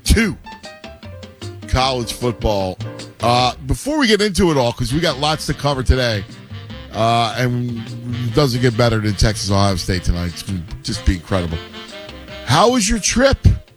to college football. Before we get into it all, because we got lots to cover today, and it doesn't get better than Texas Ohio State tonight. It's going to just be incredible. How was your trip